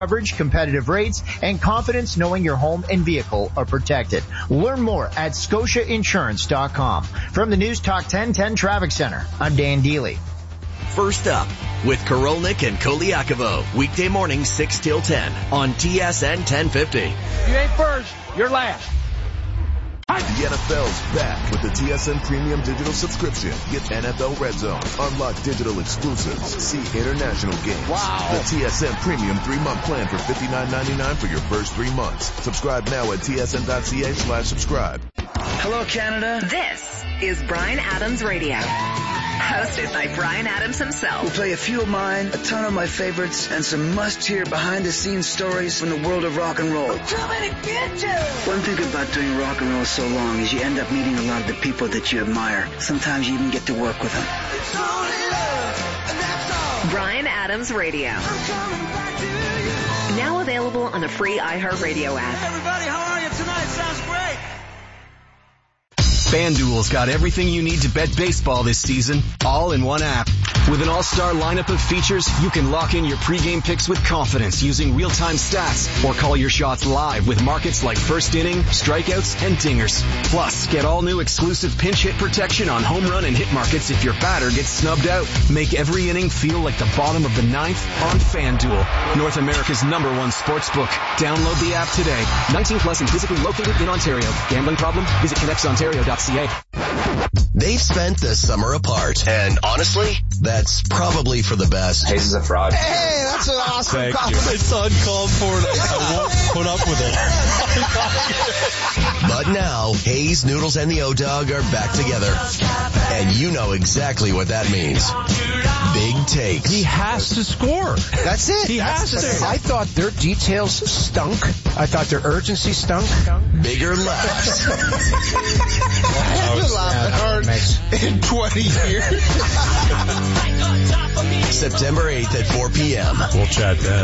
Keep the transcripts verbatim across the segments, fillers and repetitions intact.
coverage, competitive rates, and confidence knowing your home and vehicle are protected. Learn more at scotia insurance dot com. From the News Talk ten ten Traffic Center, I'm Dan Deely. First up with Korolnik and Koliakovo, weekday morning six till ten on T S N ten fifty. You ain't first, you're last. The N F L's back with the T S N Premium Digital Subscription. Get N F L Red Zone, unlock digital exclusives, see international games. Wow. The T S N Premium three-month plan for fifty-nine ninety-nine for your first three months. Subscribe now at T S N dot C A slash subscribe. Hello, Canada. This is Bryan Adams Radio. Hosted by Bryan Adams himself. We'll play a few of mine, a ton of my favorites, and some must-hear behind-the-scenes stories from the world of rock and roll. One thing about doing rock and roll so long is you end up meeting a lot of the people that you admire. Sometimes you even get to work with them. Bryan Adams Radio. Now available on the free iHeartRadio app. Everybody, how are you tonight? Sounds great. FanDuel's got everything you need to bet baseball this season, all in one app. With an all-star lineup of features, you can lock in your pregame picks with confidence using real-time stats or call your shots live with markets like first inning, strikeouts, and dingers. Plus, get all new exclusive pinch hit protection on home run and hit markets if your batter gets snubbed out. Make every inning feel like the bottom of the ninth on FanDuel, North America's number one sportsbook. Download the app today. nineteen plus and physically located in Ontario. Gambling problem? Visit connects ontario dot c a. They've spent the summer apart, and honestly, that's probably for the best. Hayes is a fraud. Hey, that's an awesome Thank compliment. you. It's uncalled for. I won't put up with it. But now, Hayes, Noodles, and the O-Dog are back together. And you know exactly what that means. Big takes. He has to score. That's it. He That's has to. I thought their details stunk. I thought their urgency stunk. Bigger laughs. I haven't laughed hard in twenty years. September eighth at four p.m. We'll chat then.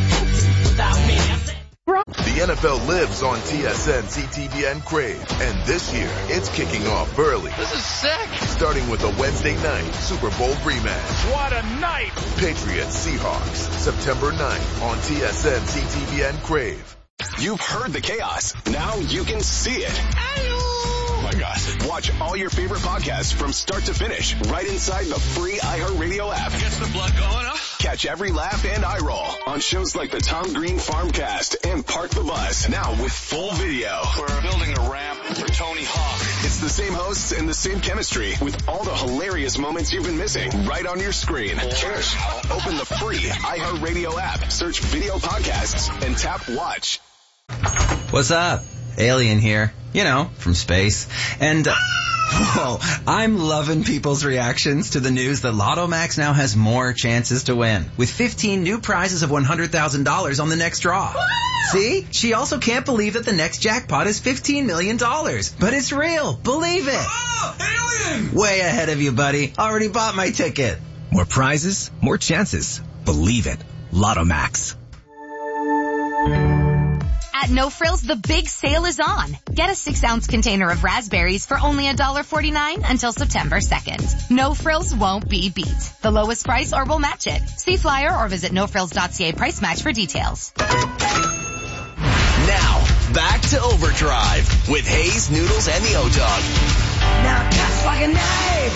The N F L lives on T S N, C T V N Crave, and this year it's kicking off early. This is sick. Starting with a Wednesday night Super Bowl rematch. What a night. Patriots Seahawks, September ninth on T S N, C T V N Crave. You've heard the chaos. Now you can see it. Oh my God. Watch all your favorite podcasts from start to finish right inside the free iHeartRadio app. Gets the blood going, huh? Catch every laugh and eye roll on shows like the Tom Green Farmcast and Park the Bus. Now with full video. We're building a ramp for Tony Hawk. It's the same hosts and the same chemistry with all the hilarious moments you've been missing right on your screen. Cheers. Open the free iHeartRadio app, search video podcasts, and tap watch. What's up? Alien here. You know, from space. And, uh, whoa, I'm loving people's reactions to the news that Lotto Max now has more chances to win, with fifteen new prizes of one hundred thousand dollars on the next draw. See? She also can't believe that the next jackpot is fifteen million dollars. But it's real. Believe it. Oh, alien! Way ahead of you, buddy. Already bought my ticket. More prizes, more chances. Believe it. Lotto Max. At No Frills, the big sale is on. Get a six-ounce container of raspberries for only one dollar forty-nine until September second. No Frills won't be beat. The lowest price or we'll match it. See flyer or visit no frills dot c a price match for details. Now, back to Overdrive with Hayes, Noodles, and the O-Dog. Now cuts like a knife.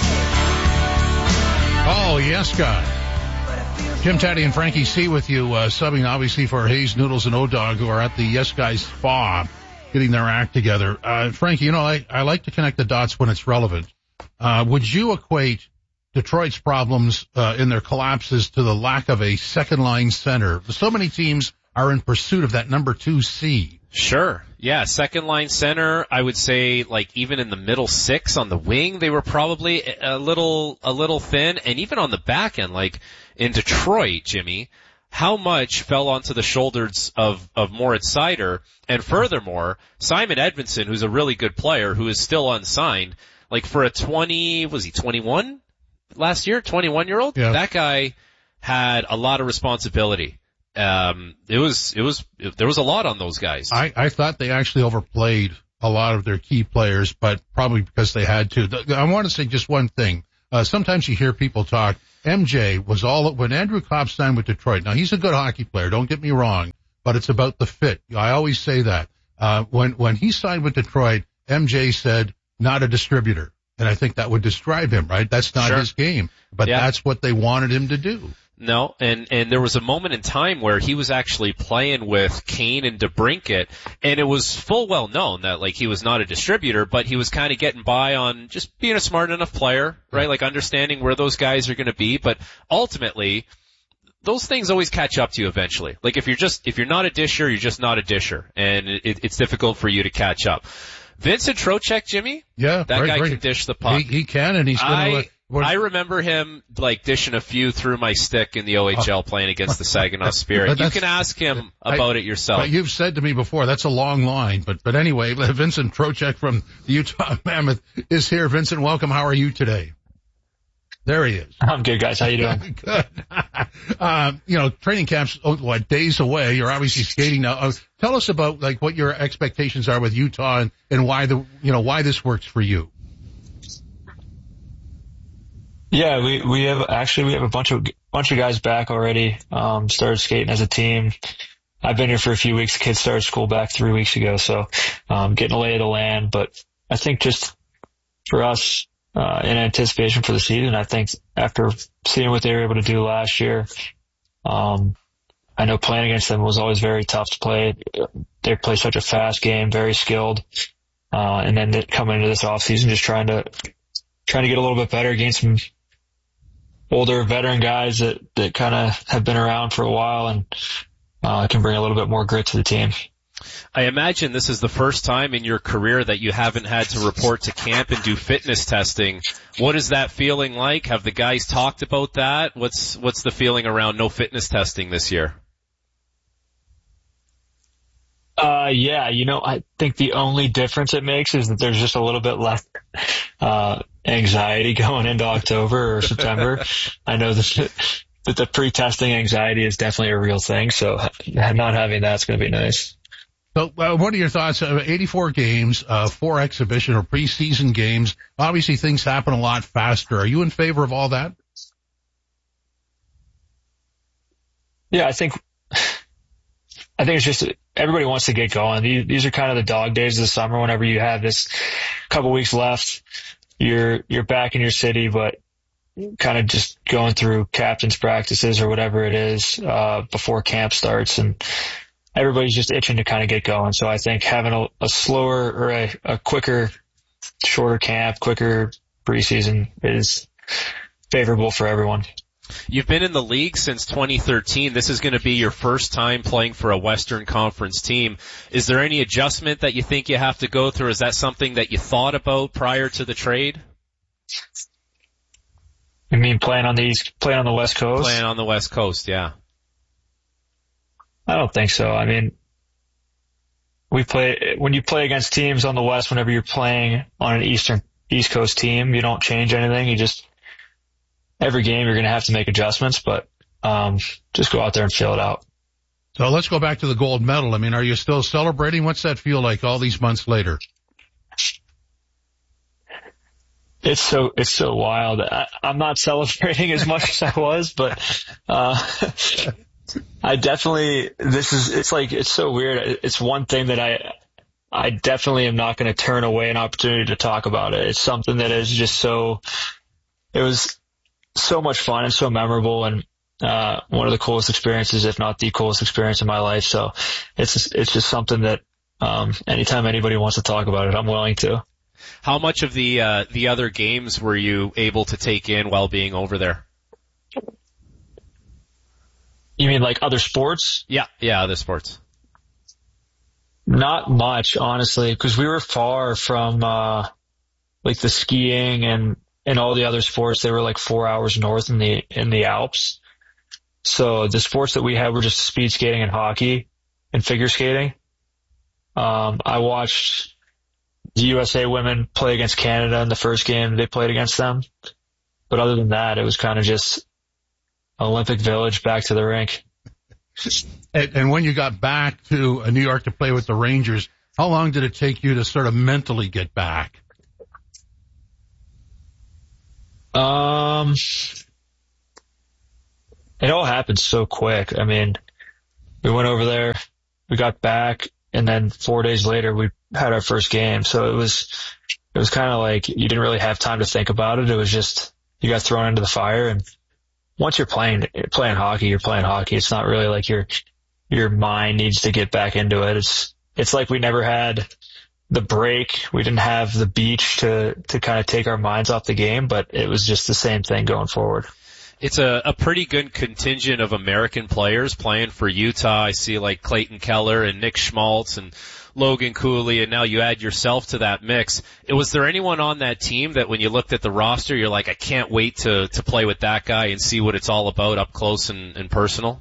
Oh, yes, God. Jim Taddy and Frankie C with you, uh, subbing obviously for Hayes, Noodles, and O-Dog, who are at the Yes Guys Spa getting their act together. Uh, Frankie, you know, I, I like to connect the dots when it's relevant. Uh, would you equate Detroit's problems uh, in their collapses to the lack of a second-line center? So many teams are in pursuit of that number two seed. Sure. Yeah, second line center, I would say, like, even in the middle six on the wing, they were probably a little, a little thin. And even on the back end, like in Detroit, Jimmy, how much fell onto the shoulders of, of Moritz Seider? And furthermore, Simon Edvinsson, who's a really good player, who is still unsigned, like for a twenty, was he twenty-one last year? twenty-one year old? Yeah. That guy had a lot of responsibility. Um, it was, it was, it, there was a lot on those guys. I, I thought they actually overplayed a lot of their key players, but probably because they had to. I want to say just one thing. Uh, sometimes you hear people talk, M J was all, when Andrew Copp signed with Detroit, now he's a good hockey player, don't get me wrong, but it's about the fit. I always say that. Uh, when, when he signed with Detroit, M J said, not a distributor. And I think that would describe him, right? That's not Sure. his game, but Yeah. that's what they wanted him to do. No, and, and there was a moment in time where he was actually playing with Kane and DeBrincat, and it was full well known that, like, he was not a distributor, but he was kind of getting by on just being a smart enough player, right? Like, understanding where those guys are going to be, but ultimately, those things always catch up to you eventually. Like, if you're just, if you're not a disher, you're just not a disher, and it, it's difficult for you to catch up. Vincent Trocheck, Jimmy? Yeah, that right, guy right. can dish the puck. He, he can, and he's going I, to. What, I remember him, like, dishing a few through my stick in the O H L playing against the Saginaw Spirit. You can ask him about I, it yourself. But you've said to me before, that's a long line. But, but anyway, Vincent Trocheck from the Utah Mammoth is here. Vincent, welcome. How are you today? There he is. I'm good, guys. How you doing? Good. uh, you know, training camp's, oh, what, days away. You're obviously skating now. Uh, tell us about, like, what your expectations are with Utah and, and why the, you know, why this works for you. Yeah, we, we have, actually, we have a bunch of, bunch of guys back already, um, started skating as a team. I've been here for a few weeks. The kids started school back three weeks ago. So, um, getting a lay of the land. But I think just for us, uh, in anticipation for the season, I think after seeing what they were able to do last year, um, I know playing against them was always very tough to play. They play such a fast game, very skilled. Uh, and then coming into this off season, just trying to, trying to get a little bit better against some older veteran guys that, that kind of have been around for a while and, uh, can bring a little bit more grit to the team. I imagine this is the first time in your career that you haven't had to report to camp and do fitness testing. What is that feeling like? Have the guys talked about that? What's, what's the feeling around no fitness testing this year? Uh, yeah, you know, I think the only difference it makes is that there's just a little bit less, uh, anxiety going into October or September. I know that, that the pre-testing anxiety is definitely a real thing. So not having that's going to be nice. So, uh, what are your thoughts? Uh, eighty-four games, uh, four exhibition or preseason games. Obviously, things happen a lot faster. Are you in favor of all that? Yeah, I think, I think it's just everybody wants to get going. These, these are kind of the dog days of the summer. Whenever you have this couple weeks left, you're you're back in your city, but kind of just going through captain's practices or whatever it is uh, before camp starts, and everybody's just itching to kind of get going. So I think having a, a slower or a, a quicker, shorter camp, quicker preseason is favorable for everyone. You've been in the league since twenty thirteen. This is going to be your first time playing for a Western Conference team. Is there any adjustment that you think you have to go through? Is that something that you thought about prior to the trade? You mean playing on the East, playing on the West Coast? Playing on the West Coast, yeah. I don't think so. I mean, we play, when you play against teams on the West, whenever you're playing on an Eastern, East Coast team, you don't change anything. You just, every game you're going to have to make adjustments, but, um, just go out there and fill it out. So let's go back to the gold medal. I mean, are you still celebrating? What's that feel like all these months later? It's so, it's so wild. I, I'm not celebrating as much as I was, but, uh, I definitely, this is, it's like, it's so weird. It's one thing that I, I definitely am not going to turn away an opportunity to talk about it. It's something that is just so, it was so much fun and so memorable, and, uh, one of the coolest experiences, if not the coolest experience in my life. So it's just, it's just something that, um, anytime anybody wants to talk about it, I'm willing to. How much of the, uh, the other games were you able to take in while being over there? You mean like other sports? Yeah, yeah, other sports. Not much, honestly, because we were far from, uh, like the skiing and, and all the other sports. They were like four hours north in the, in the Alps. So the sports that we had were just speed skating and hockey and figure skating. Um, I watched the U S A women play against Canada in the first game they played against them. But other than that, it was kind of just Olympic Village back to the rink. And, and when you got back to New York to play with the Rangers, how long did it take you to sort of mentally get back? Um, it all happened so quick. I mean, we went over there, we got back, and then four days later we had our first game. So it was, it was kind of like you didn't really have time to think about it. It was just, you got thrown into the fire, and once you're playing, playing hockey, you're playing hockey. It's not really like your, your mind needs to get back into it. It's, it's like we never had the break. We didn't have the beach to, to kind of take our minds off the game, but it was just the same thing going forward. It's a, a pretty good contingent of American players playing for Utah. I see like Clayton Keller and Nick Schmaltz and Logan Cooley, and now you add yourself to that mix. Was there anyone on that team that when you looked at the roster, you're like, I can't wait to, to play with that guy and see what it's all about up close and, and personal?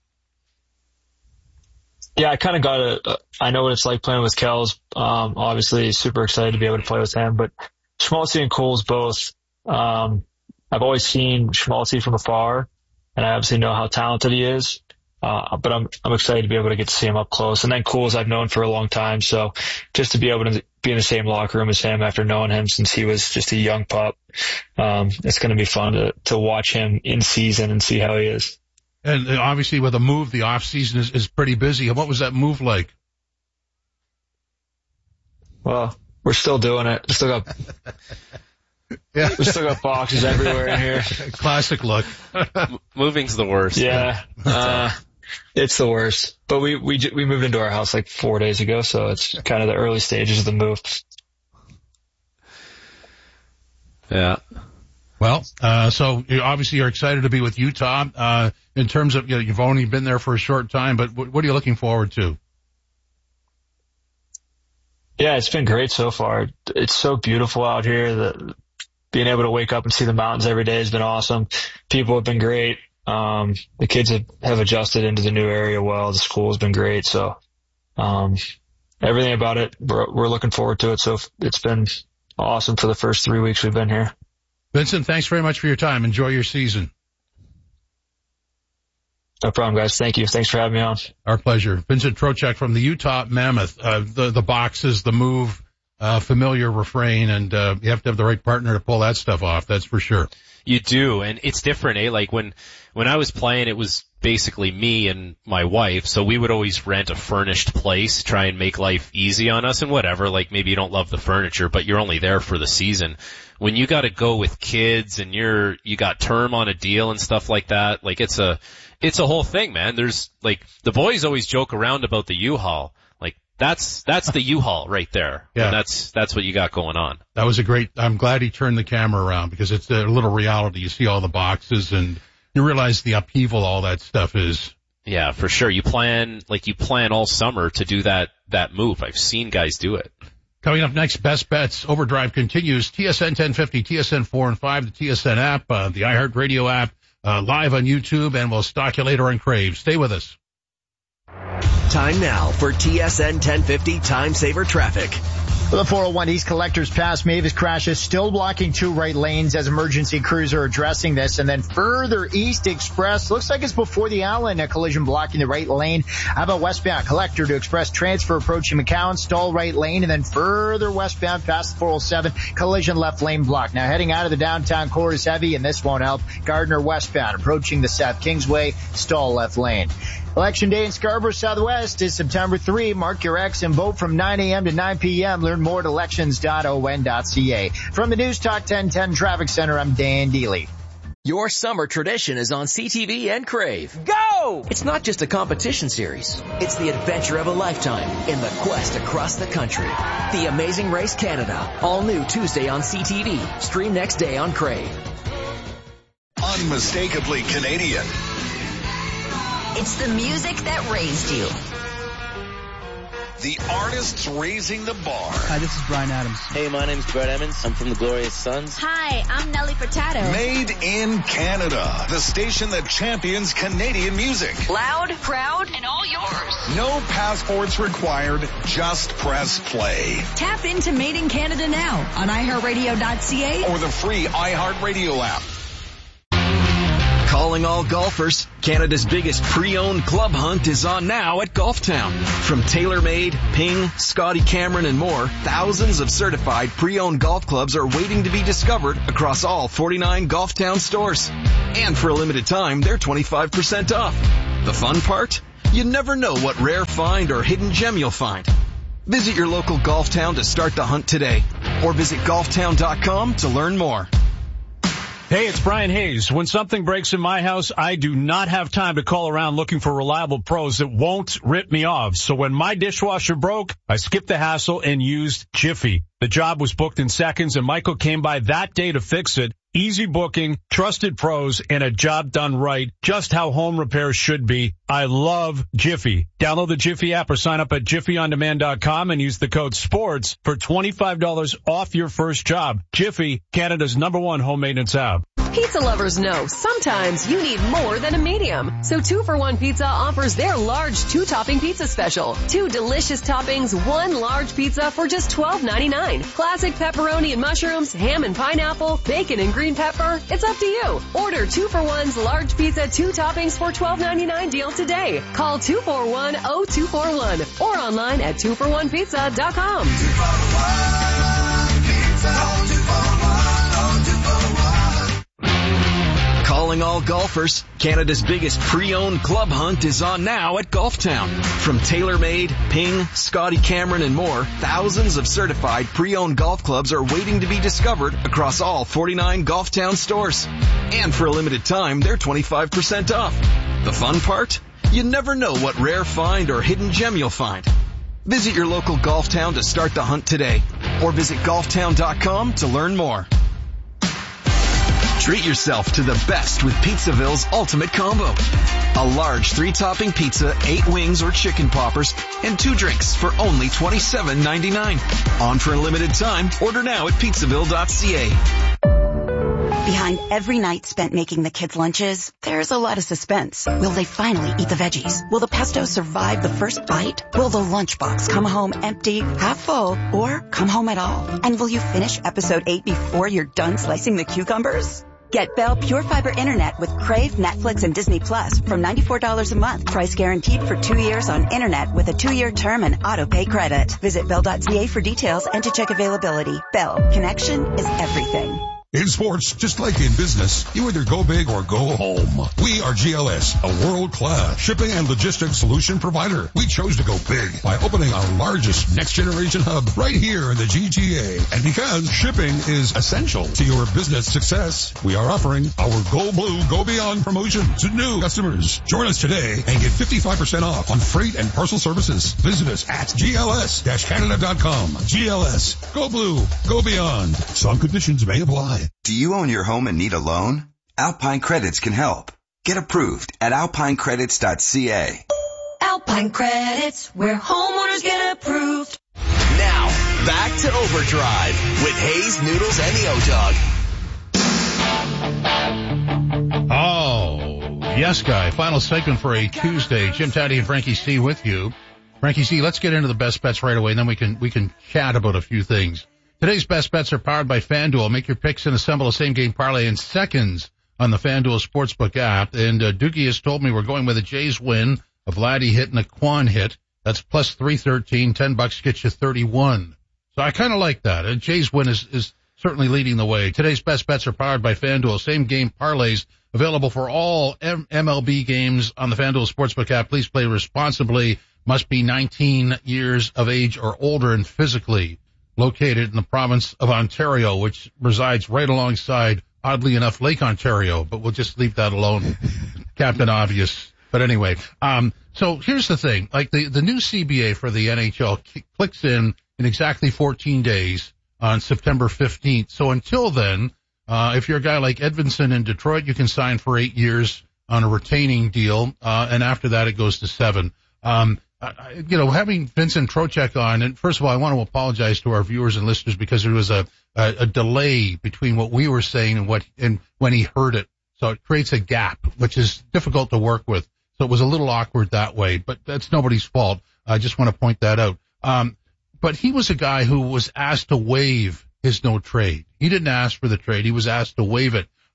Yeah, I kind of got a, I know what it's like playing with Kells. Um, obviously super excited to be able to play with him, but Schmaltzy and Coles both, um, I've always seen Schmaltzy from afar, and I obviously know how talented he is. Uh, but I'm, I'm excited to be able to get to see him up close. And then Coles I've known for a long time. So just to be able to be in the same locker room as him after knowing him since he was just a young pup, um, it's going to be fun to, to watch him in season and see how he is. And obviously with a move, the off season is, is pretty busy. What was that move like? Well, we're still doing it. Still got, yeah. We still got boxes everywhere in here. Classic look. Moving's the worst. Yeah. Uh, it's the worst. But we, we, we moved into our house like four days ago, so it's kind of the early stages of the move. Yeah. Well, uh, so you, obviously you're excited to be with Utah. Uh, in terms of, you know, you've only been there for a short time, but what, what are you looking forward to? Yeah, it's been great so far. It's so beautiful out here. The, being able to wake up and see the mountains every day has been awesome. People have been great. Um, the kids have, have adjusted into the new area well. The school has been great. So, um, everything about it, we're, we're looking forward to it. So it's been awesome for the first three weeks we've been here. Vincent, thanks very much for your time. Enjoy your season. No problem, guys. Thank you. Thanks for having me on. Our pleasure. Vincent Trocheck from the Utah Mammoth. Uh, the, the boxes, the move, uh, familiar refrain, and, uh, you have to have the right partner to pull that stuff off. That's for sure. You do. And it's different, eh? Like when, when I was playing, it was basically me and my wife. So we would always rent a furnished place, try and make life easy on us and whatever. Like maybe you don't love the furniture, but you're only there for the season. When you got to go with kids and you're, you got term on a deal and stuff like that, like it's a, it's a whole thing, man. There's like, the boys always joke around about the U-Haul. Like that's, that's the U-Haul right there. Yeah. And that's, that's what you got going on. That was a great, I'm glad he turned the camera around because it's a little reality. You see all the boxes and you realize the upheaval all that stuff is. Yeah, for sure. You plan, like you plan all summer to do that, that move. I've seen guys do it. Coming up next, Best Bets. Overdrive continues. T S N ten fifty, T S N four and five, the T S N app, uh, the iHeartRadio app, uh, live on YouTube, and we'll stock you later on Crave. Stay with us. Time now for T S N ten fifty Time Saver Traffic. The four oh one East Collectors Pass Mavis crashes still blocking two right lanes as emergency crews are addressing this. And then further East Express, looks like it's before the Allen, a collision blocking the right lane. How about westbound Collector to Express transfer approaching McCowan, stall right lane, and then further westbound past the four oh seven, collision left lane block. Now heading out of the downtown core is heavy, and this won't help. Gardner westbound approaching the South Kingsway, stall left lane. Election Day in Scarborough Southwest is September third. Mark your X and vote from nine a.m. to nine p.m. Learn more at elections dot o n dot c a. From the News Talk ten ten Traffic Center, I'm Dan Deely. Your summer tradition is on C T V and Crave. Go! It's not just a competition series. It's the adventure of a lifetime in the quest across the country. The Amazing Race Canada. All new Tuesday on C T V. Stream next day on Crave. Unmistakably Canadian. It's the music that raised you. The artists raising the bar. Hi, this is Bryan Adams. Hey, my name's Brett Emmons. I'm from the Glorious Sons. Hi, I'm Nelly Furtado. Made in Canada, the station that champions Canadian music. Loud, proud, and all yours. No passports required, just press play. Tap into Made in Canada now on i heart radio dot c a or the free iHeartRadio app. Call Calling all golfers, Canada's biggest pre-owned club hunt is on now at Golf Town. From TaylorMade, Ping, Scotty Cameron, and more, thousands of certified pre-owned golf clubs are waiting to be discovered across all forty-nine Golf Town stores. And for a limited time, they're twenty-five percent off. The fun part? You never know what rare find or hidden gem you'll find. Visit your local Golf Town to start the hunt today, or visit golf town dot com to learn more. Hey, it's Brian Hayes. When something breaks in my house, I do not have time to call around looking for reliable pros that won't rip me off. So when my dishwasher broke, I skipped the hassle and used Jiffy. The job was booked in seconds, and Michael came by that day to fix it. Easy booking, trusted pros, and a job done right, just how home repairs should be. I love Jiffy. Download the Jiffy app or sign up at jiffy on demand dot com and use the code SPORTS for twenty-five dollars off your first job. Jiffy, Canada's number one home maintenance app. Pizza lovers know sometimes you need more than a medium. So two for one Pizza offers their large two-topping pizza special. Two delicious toppings, one large pizza for just twelve ninety-nine. Classic pepperoni and mushrooms, ham and pineapple, bacon and green pepper. It's up to you. Order two for one's large pizza, two toppings for twelve ninety-nine deal today. Call two four one, oh two four one or online at two for one pizza dot com. two four one pizza, oh two four one, oh two four one. Calling all golfers, Canada's biggest pre-owned club hunt is on now at Golf Town. From TaylorMade, Ping, Scotty Cameron, and more, thousands of certified pre-owned golf clubs are waiting to be discovered across all forty-nine Golf Town stores. And for a limited time, they're twenty-five percent off. The fun part? You never know what rare find or hidden gem you'll find. Visit your local Golf Town to start the hunt today, or visit golf town dot com to learn more. Treat yourself to the best with Pizzaville's Ultimate Combo. A large three-topping pizza, eight wings or chicken poppers, and two drinks for only twenty-seven ninety-nine. On for a limited time. Order now at pizzaville dot c a. Behind every night spent making the kids' lunches, there's a lot of suspense. Will they finally eat the veggies? Will the pesto survive the first bite? Will the lunchbox come home empty, half full, or come home at all? And will you finish episode eight before you're done slicing the cucumbers? Get Bell Pure Fiber Internet with Crave, Netflix, and Disney Plus from ninety-four dollars a month. Price guaranteed for two years on Internet with a two-year term and auto-pay credit. Visit bell dot c a for details and to check availability. Bell. Connection is everything. In sports, just like in business, you either go big or go home. We are G L S, a world-class shipping and logistics solution provider. We chose to go big by opening our largest next-generation hub right here in the G T A. And because shipping is essential to your business success, we are offering our Go Blue, Go Beyond promotion to new customers. Join us today and get fifty-five percent off on freight and parcel services. Visit us at G L S Canada dot com. G L S, Go Blue, Go Beyond. Some conditions may apply. Do you own your home and need a loan? Alpine Credits can help. Get approved at alpine credits dot c a. Alpine Credits, where homeowners get approved. Now, back to Overdrive with Hayes, Noodles, and the O-Dog. Oh, yes, guy. Final segment for a Tuesday. Jim Taddy and Frankie C with you. Frankie C, let's get into the best bets right away, and then we can we can chat about a few things. Today's best bets are powered by FanDuel. Make your picks and assemble a same-game parlay in seconds on the FanDuel Sportsbook app. And uh, Doogie has told me we're going with a Jays win, a Vladdy hit, and a Quan hit. That's plus three thirteen. Ten bucks gets you thirty-one. So I kind of like that. A Jays win is, is certainly leading the way. Today's best bets are powered by FanDuel. Same-game parlays available for all M- MLB games on the FanDuel Sportsbook app. Please play responsibly. Must be nineteen years of age or older and physically located in the province of Ontario, which resides right alongside, oddly enough, Lake Ontario, but we'll just leave that alone. Captain Obvious. But anyway, um, so here's the thing. Like the, the new C B A for the N H L k- clicks in in exactly fourteen days on September fifteenth. So until then, uh, if you're a guy like Edvinson in Detroit, you can sign for eight years on a retaining deal, uh, and after that it goes to seven. Um, I, you know, having Vincent Trocheck on, and first of all, I want to apologize to our viewers and listeners because there was a, a, a delay between what we were saying and what, and when he heard it. So it creates a gap, which is difficult to work with. So it was a little awkward that way, but that's nobody's fault. I just want to point that out. Um, but he was a guy who was asked to waive his no trade. He didn't ask for the trade. He was asked to waive it.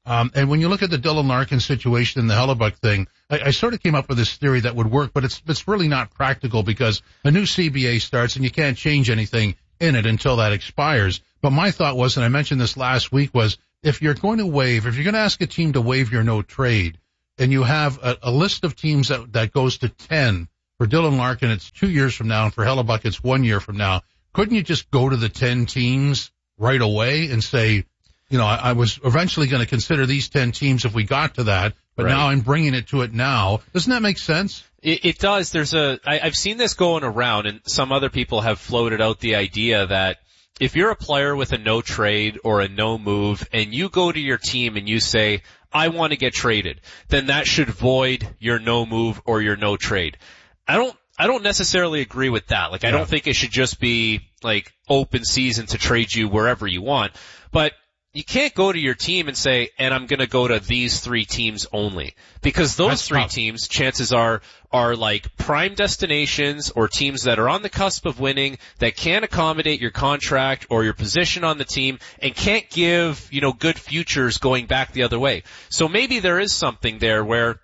Um, and when you look at the Dylan Larkin situation and the Hellebuck thing, I, I sort of came up with this theory that would work, but it's it's really not practical because a new C B A starts and you can't change anything in it until that expires. But my thought was, and I mentioned this last week, was if you're going to waive, if you're going to ask a team to waive your no trade, and you have a, a list of teams that, that goes to ten, for Dylan Larkin it's two years from now, and for Hellebuck it's one year from now, couldn't you just go to the ten teams right away and say, you know, I, I was eventually going to consider these ten teams if we got to that, but Right. now I'm bringing it to it now. Doesn't that make sense? It, it does. There's a, I, I've seen this going around, and some other people have floated out the idea that if you're a player with a no trade or a no move, and you go to your team and you say, I want to get traded, then that should void your no move or your no trade. I don't, I don't necessarily agree with that. Like, I Yeah. don't think it should just be like open season to trade you wherever you want, but you can't go to your team and say, and I'm going to go to these three teams only. Because those That's three tough. teams, chances are, are like prime destinations or teams that are on the cusp of winning that can't accommodate your contract or your position on the team and can't give, you know, good futures going back the other way. So maybe there is something there where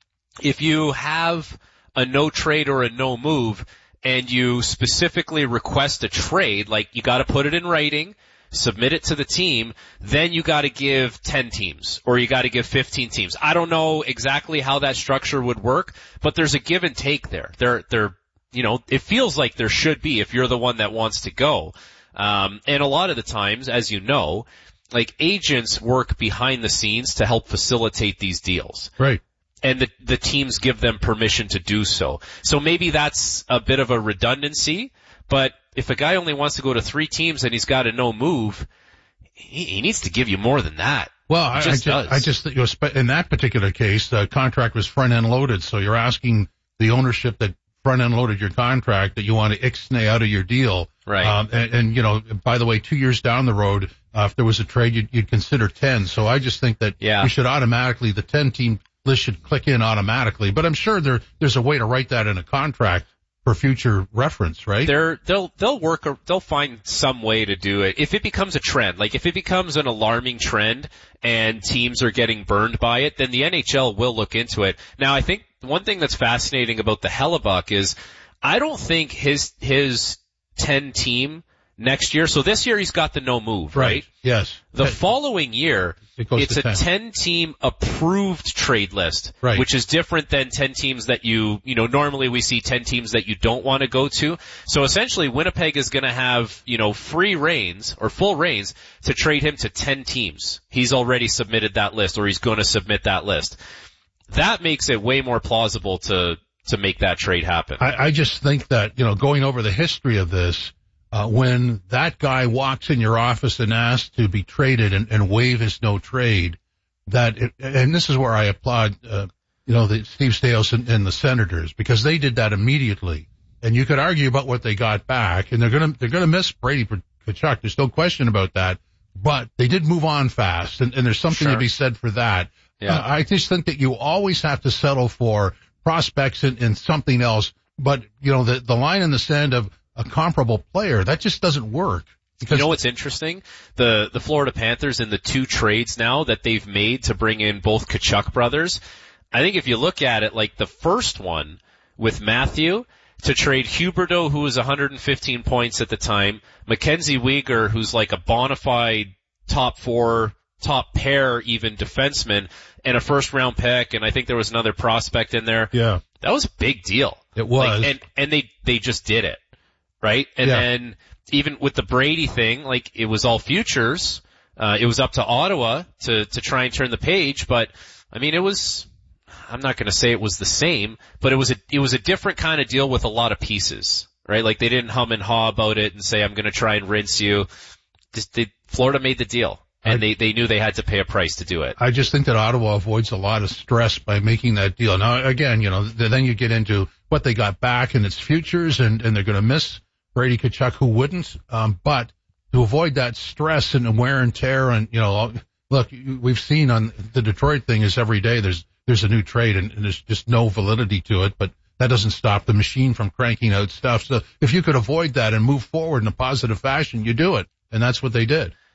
if you have a no trade or a no move and you specifically request a trade, like you got to put it in writing, submit it to the team, then you got to give ten teams or you got to give fifteen teams. I don't know exactly how that structure would work, but there's a give and take there. There, there, you know, it feels like there should be if you're the one that wants to go. Um, and a lot of the times, as you know, like agents work behind the scenes to help facilitate these deals. Right. And the, the teams give them permission to do so. So maybe that's a bit of a redundancy, but if a guy only wants to go to three teams and he's got a no move, he, he needs to give you more than that. Well, He I, I just just, does. I just think, you know, spe- in that particular case, the contract was front end loaded, so you're asking the ownership that front end loaded your contract that you want to ixnay out of your deal. Right. Um, and, and, you know, by the way, two years down the road, uh, if there was a trade, you'd, you'd consider ten. So I just think that Yeah. we should automatically, the ten team list should click in automatically. But I'm sure there, there's a way to write that in a contract for future reference, right? They're, they'll, they'll work, a, they'll find some way to do it. If it becomes a trend, like if it becomes an alarming trend and teams are getting burned by it, then the N H L will look into it. Now, I think one thing that's fascinating about the Hellebuck is I don't think his, his ten team next year, so this year he's got the no move, right? Yes. The following year, It goes it's to a ten. ten team approved trade list, Right. which is different than ten teams that you, you know, normally we see ten teams that you don't want to go to. So essentially Winnipeg is going to have, you know, free reins or full reins to trade him to ten teams. He's already submitted that list or he's going to submit that list. That makes it way more plausible to, to make that trade happen. I, I just think that, you know, going over the history of this, uh, when that guy walks in your office and asks to be traded and, and waive his no trade, that, it, and this is where I applaud, uh, you know, the Steve Staios and, and the Senators, because they did that immediately. And you could argue about what they got back, and they're gonna, they're gonna miss Brady Tkachuk. There's no question about that. But they did move on fast, and, and there's something Sure. to be said for that. Yeah. Uh, I just think that you always have to settle for prospects and, and something else. But, you know, the, the line in the sand of a comparable player, that just doesn't work. Because you know what's interesting? The the Florida Panthers in the two trades now that they've made to bring in both Tkachuk brothers, I think if you look at it, like the first one with Matthew to trade Huberdeau, who was one hundred fifteen points at the time, Mackenzie Weegar, who's like a bona fide top four, top pair even defenseman, and a first round pick, and I think there was another prospect in there. Yeah. That was a big deal. It was. Like, and, and they, they just did it. Right? And Yeah. then even with the Brady thing, like it was all futures. Uh, it was up to Ottawa to, to try and turn the page, but I mean, it was, I'm not going to say it was the same, but it was a, it was a different kind of deal with a lot of pieces, right? Like they didn't hum and haw about it and say, I'm going to try and rinse you. Just, they, Florida made the deal and I, they, they knew they had to pay a price to do it. I just think that Ottawa avoids a lot of stress by making that deal. Now, again, you know, then you get into what they got back and its futures, and, and they're going to miss Brady Tkachuk, who wouldn't. Um, but to avoid that stress and wear and tear, and, you know, look, we've seen on the Detroit thing is every day there's, there's a new trade, and, and there's just no validity to it, but that doesn't stop the machine from cranking out stuff. So if you could avoid that and move forward in a positive fashion, you do it. And that's what they did.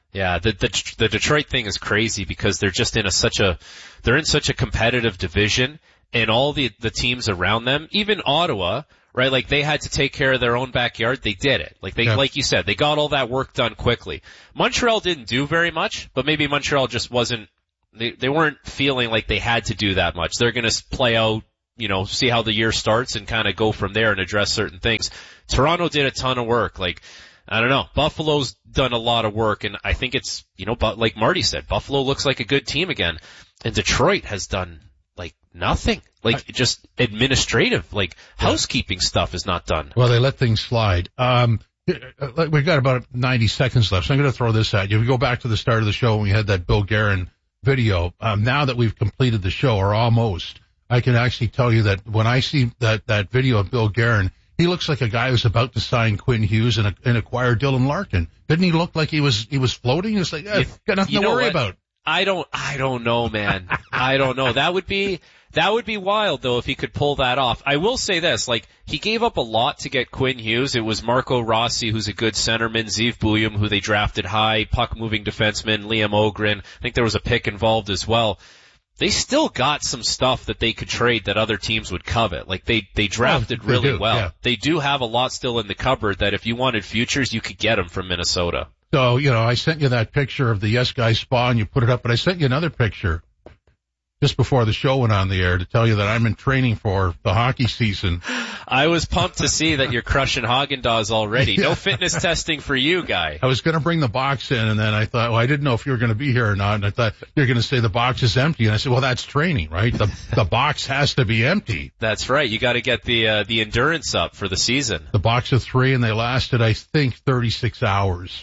Yeah, the, the the Detroit thing is crazy because they're just in a such a they're in such a competitive division, and all the the teams around them, even Ottawa, right? Like they had to take care of their own backyard. They did it. Like they yeah. like you said, they got all that work done quickly. Montreal didn't do very much, but maybe Montreal just wasn't they they weren't feeling like they had to do that much. They're going to play out, you know, see how the year starts and kind of go from there and address certain things. Toronto did a ton of work. Like I don't know. Buffalo's done a lot of work, and I think it's, you know, but like Marty said, Buffalo looks like a good team again, and Detroit has done like nothing, like I, just administrative, like yeah. housekeeping stuff is not done. Well, they let things slide. Um, we've got about ninety seconds left, so I'm going to throw this at you. If we go back to the start of the show when we had that Bill Guerin video, um, now that we've completed the show, or almost, I can actually tell you that when I see that, that video of Bill Guerin, he looks like a guy who's about to sign Quinn Hughes and, and acquire Dylan Larkin. Didn't he look like he was he was floating? It's like, eh, got nothing you to worry what? about. I don't I don't know, man. I don't know. That would be that would be wild though if he could pull that off. I will say this, like he gave up a lot to get Quinn Hughes. It was Marco Rossi, who's a good centerman, Zeev Buium, who they drafted high, puck moving defenseman, Liam Ogren. I think there was a pick involved as well. They still got some stuff that they could trade that other teams would covet. Like they, they drafted oh, they really do, well. Yeah. They do have a lot still in the cupboard that if you wanted futures, you could get them from Minnesota. So, you know, I sent you that picture of the Yes Guy spa and you put it up, but I sent you another picture just before the show went on the air to tell you that I'm in training for the hockey season. I was pumped to see that you're crushing Haagen-Dazs already. Yeah. No fitness testing for you, guy. I was going to bring the box in, and then I thought, well, I didn't know if you were going to be here or not, and I thought you're going to say the box is empty, and I said, well, that's training, right? The the box has to be empty. That's right. You got to get the uh, the endurance up for the season. The box of three, and they lasted, I think, thirty-six hours.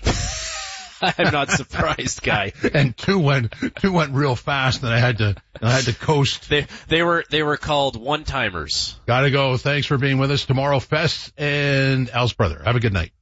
I'm not surprised, guy. And two went two went real fast, and I had to I had to coast. They they were they were called one timers. Gotta go. Thanks for being with us tomorrow. Fess and Al's brother. Have a good night.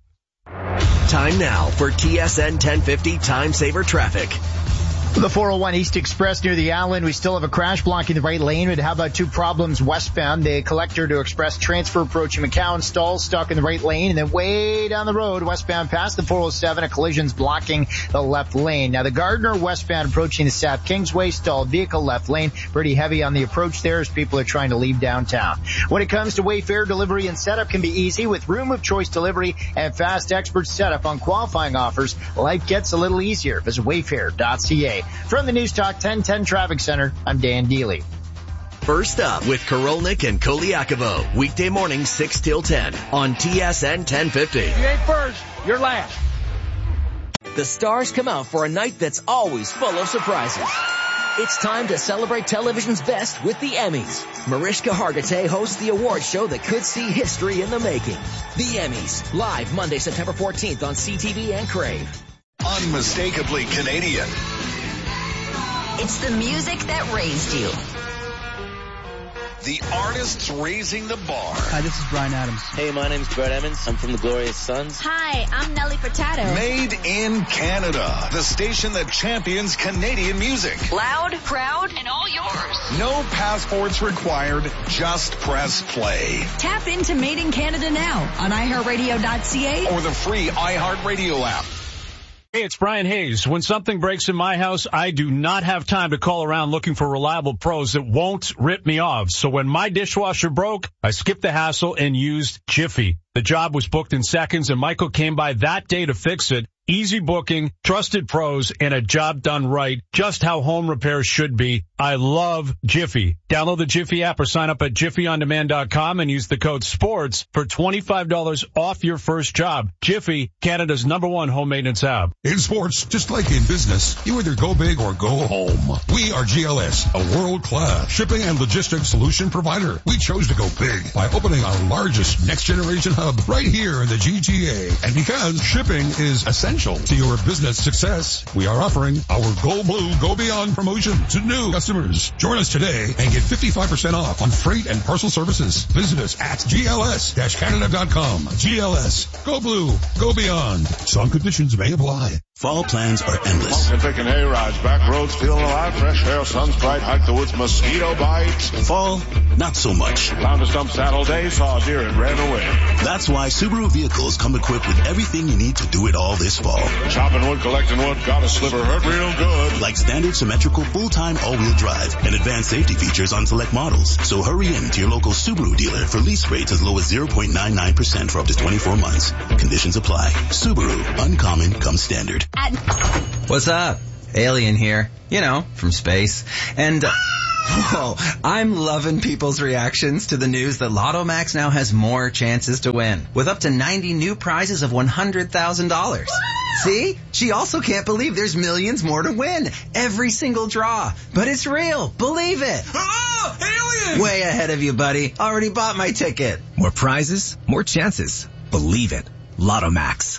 Time now for T S N ten fifty Time Saver Traffic. The four oh one East Express near the Allen, we still have a crash blocking the right lane. But how about two problems westbound? The Collector to Express transfer approaching McCowan, stalls stuck in the right lane. And then way down the road, westbound past the four oh seven, a collision's blocking the left lane. Now the Gardner westbound approaching the Sap Kingsway, stalled vehicle left lane. Pretty heavy on the approach there as people are trying to leave downtown. When it comes to Wayfair, delivery and setup can be easy with room of choice delivery and fast expert setup on qualifying offers. Life gets a little easier. Visit wayfair dot c a. From the News Talk ten ten Traffic Center, I'm Dan Deely. First up with Korolnik and Koliakovo, weekday morning six till ten on T S N ten fifty. You ain't first, you're last. The stars come out for a night that's always full of surprises. It's time to celebrate television's best with the Emmys. Mariska Hargitay hosts the award show that could see history in the making. The Emmys, live Monday, September fourteenth on C T V and Crave. Unmistakably Canadian. It's the music that raised you. The artists raising the bar. Hi, this is Bryan Adams. Hey, my name's Brett Emmons. I'm from the Glorious Sons. Hi, I'm Nelly Furtado. Made in Canada. The station that champions Canadian music. Loud, proud, and all yours. No passports required. Just press play. Tap into Made in Canada now on i heart radio dot c a or the free iHeartRadio app. Hey, it's Brian Hayes. When something breaks in my house, I do not have time to call around looking for reliable pros that won't rip me off. So when my dishwasher broke, I skipped the hassle and used Jiffy. The job was booked in seconds, and Michael came by that day to fix it. Easy booking, trusted pros, and a job done right. Just how home repairs should be. I love Jiffy. Download the Jiffy app or sign up at jiffy on demand dot com and use the code SPORTS for twenty-five dollars off your first job. Jiffy, Canada's number one home maintenance app. In sports, just like in business, you either go big or go home. We are G L S, a world-class shipping and logistics solution provider. We chose to go big by opening our largest next-generation hub right here in the G T A. And because shipping is essential to your business success, we are offering our Go Blue Go Beyond promotion to new customers. Join us today and get fifty-five percent off on freight and parcel services. Visit us at G L S Canada dot com. G L S. Go Blue. Go Beyond. Some conditions may apply. Fall plans are endless. Smoking, picking hay rides, back roads, feeling alive, fresh air, sun's bright, hike the woods, mosquito bites. Fall, not so much. Found a stump saddle day, saw a deer and ran away. That's why Subaru vehicles come equipped with everything you need to do it all this fall. Chopping wood, collecting wood, got a sliver, hurt real good. Like standard symmetrical full-time all-wheel drive and advanced safety features on select models. So hurry in to your local Subaru dealer for lease rates as low as zero point nine nine percent for up to twenty-four months. Conditions apply. Subaru, uncommon comes standard. What's up? Alien here. You know, from space. And, uh, whoa, I'm loving people's reactions to the news that Lotto Max now has more chances to win, with up to ninety new prizes of one hundred thousand dollars. See? She also can't believe there's millions more to win. Every single draw. But it's real. Believe it. Oh, alien! Way ahead of you, buddy. Already bought my ticket. More prizes, more chances. Believe it. Lotto Max.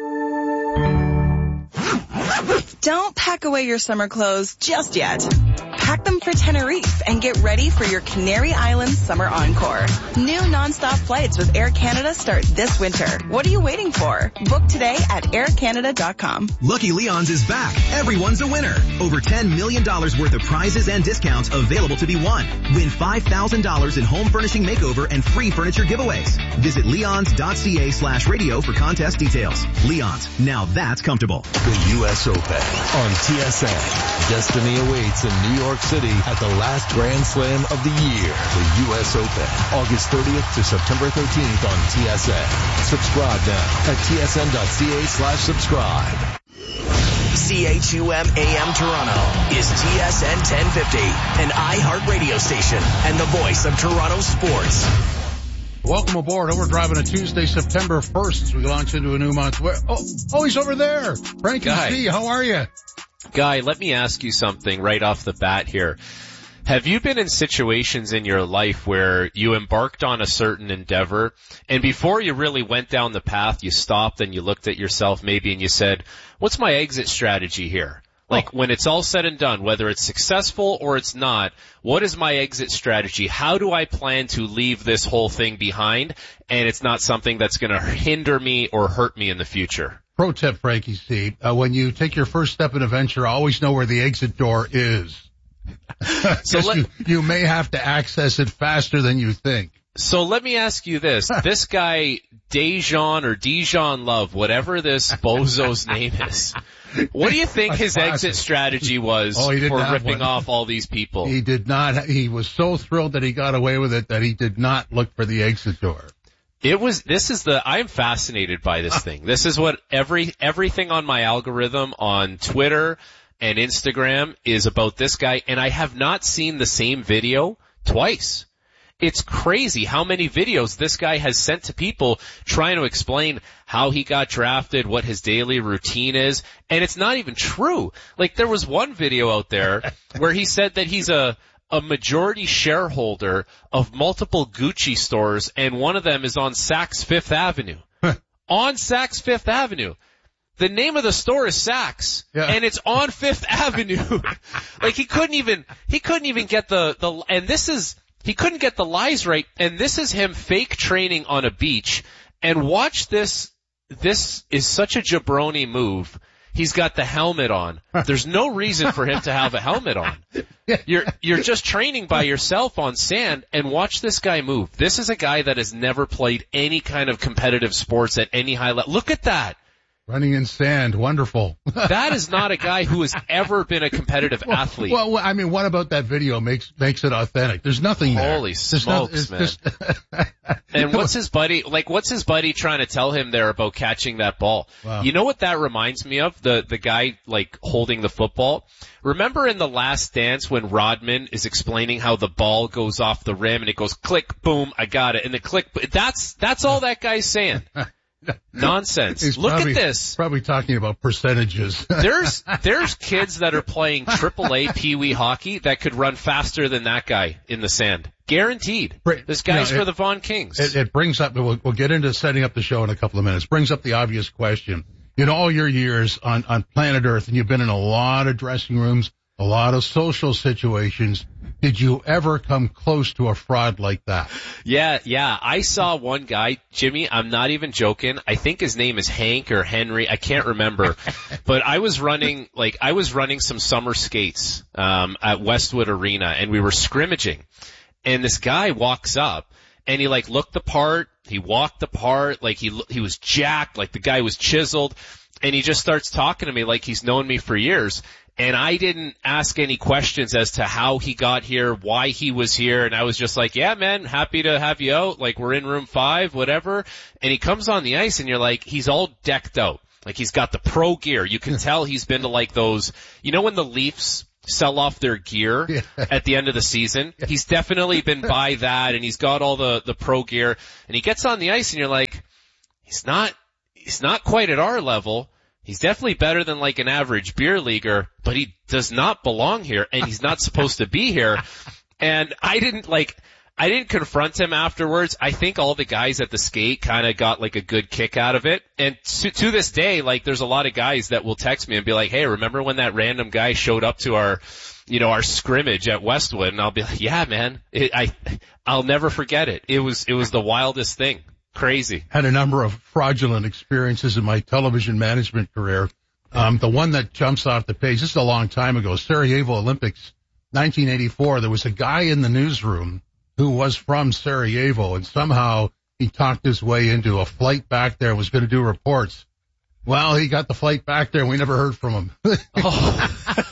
Don't pack away your summer clothes just yet. Pack them for Tenerife and get ready for your Canary Islands Summer Encore. New nonstop flights with Air Canada start this winter. What are you waiting for? Book today at air canada dot com. Lucky Leon's is back. Everyone's a winner. Over ten million dollars worth of prizes and discounts available to be won. Win five thousand dollars in home furnishing makeover and free furniture giveaways. Visit leons.ca slash radio for contest details. Leon's. Now that's comfortable. The U S Open on T S N. Destiny awaits in New York City at the last Grand Slam of the year. The U S Open, August thirtieth to September thirteenth on T S N. Subscribe now at tsn.ca slash subscribe. C H U M A M Toronto is T S N ten fifty, an iHeart radio station and the voice of Toronto sports. Welcome aboard. Oh, we're driving a Tuesday, September first as we launch into a new month. Where, oh, oh, he's over there. Frankie Guy. C, how are you? Guy, let me ask you something right off the bat here. Have you been in situations in your life where you embarked on a certain endeavor and before you really went down the path, you stopped and you looked at yourself maybe and you said, what's my exit strategy here? Like when it's all said and done, whether it's successful or it's not, what is my exit strategy? How do I plan to leave this whole thing behind and it's not something that's going to hinder me or hurt me in the future? Pro tip, Frankie C. Uh, when you take your first step in a venture, always know where the exit door is. So let, you, you may have to access it faster than you think. So let me ask you this. This guy, Dejan or Dijon Love, whatever this bozo's name is, what do you think his exit strategy was oh, for ripping one. off all these people? He did not. He was so thrilled that he got away with it that he did not look for the exit door. It was, this is the, I'm fascinated by this thing. This is what every, everything on my algorithm on Twitter and Instagram is about this guy, and I have not seen the same video twice. It's crazy how many videos this guy has sent to people trying to explain how he got drafted, what his daily routine is, and it's not even true. Like there was one video out there where he said that he's a a majority shareholder of multiple Gucci stores, and one of them is on Saks Fifth Avenue. On Saks Fifth Avenue. The name of the store is Saks, yeah. And it's on Fifth Avenue. Like he couldn't even, he couldn't even get the, the, and this is, he couldn't get the lies right, and this is him fake training on a beach, and watch this, this is such a jabroni move. He's got the helmet on. There's no reason for him to have a helmet on. You're, you're just training by yourself on sand, and watch this guy move. This is a guy that has never played any kind of competitive sports at any high level. Look at that. Running in sand, wonderful. That is not a guy who has ever been a competitive well, athlete. Well, I mean, what about that video makes makes it authentic? There's nothing there. Holy smokes, man. Just and what's his buddy, like what's his buddy trying to tell him there about catching that ball? Wow. You know what that reminds me of? The, the guy, like, holding the football? Remember in The Last Dance when Rodman is explaining how the ball goes off the rim and it goes click, boom, I got it, and the click, that's, that's all that guy's saying. Nonsense. He's Look probably, at this. Probably talking about percentages. there's there's kids that are playing triple A Pee Wee hockey that could run faster than that guy in the sand. Guaranteed. This guy's you know, it, for the Vaughan Kings. It, it brings up, we'll, we'll get into setting up the show in a couple of minutes, brings up the obvious question. In all your years on, on planet Earth, and you've been in a lot of dressing rooms, a lot of social situations, Did you ever come close to a fraud like that? Yeah, yeah. I saw one guy, Jimmy, I'm not even joking. I think his name is Hank or Henry. I can't remember. But I was running, like, I was running some summer skates, um, at Westwood Arena, and we were scrimmaging. And this guy walks up, and he, like, looked the part. He walked the part. Like, he, he was jacked. Like, the guy was chiseled. And he just starts talking to me like he's known me for years. And I didn't ask any questions as to how he got here, why he was here. And I was just like, yeah, man, happy to have you out. Like, we're in room five, whatever. And he comes on the ice and you're like, he's all decked out. Like, he's got the pro gear. You can tell he's been to like those, you know, when the Leafs sell off their gear yeah. at the end of the season. Yeah. He's definitely been by that, and he's got all the, the pro gear. And he gets on the ice and you're like, he's not, he's not quite at our level. He's definitely better than like an average beer leaguer, but he does not belong here, and he's not supposed to be here. And I didn't like, I didn't confront him afterwards. I think all the guys at the skate kind of got like a good kick out of it. And to, to this day, like, there's a lot of guys that will text me and be like, hey, remember when that random guy showed up to our, you know, our scrimmage at Westwood? And I'll be like, yeah, man, it, I, I'll never forget it. It was, it was the wildest thing. Crazy. Had a number of fraudulent experiences in my television management career. Um, the one that jumps off the page, this is a long time ago, Sarajevo Olympics, nineteen eighty-four. There was a guy in the newsroom who was from Sarajevo, and somehow he talked his way into a flight back there and was going to do reports. Well, he got the flight back there and we never heard from him. Oh.